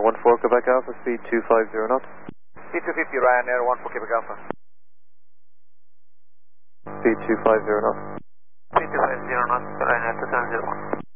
14 Quebec Alpha, speed 250 knots. Speed 250 Ryanair 14 Quebec Alpha. Speed 250 knots. Speed 250 knots, Ryanair 2701.